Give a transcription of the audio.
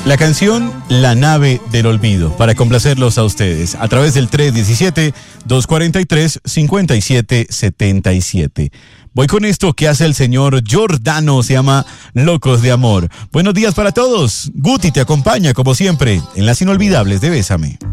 La canción La Nave del Olvido, para complacerlos a ustedes, a través del 317-243-5777. Voy con esto que hace el señor Giordano, se llama Locos de Amor. Buenos días para todos. Guti te acompaña, como siempre, en las inolvidables de Bésame.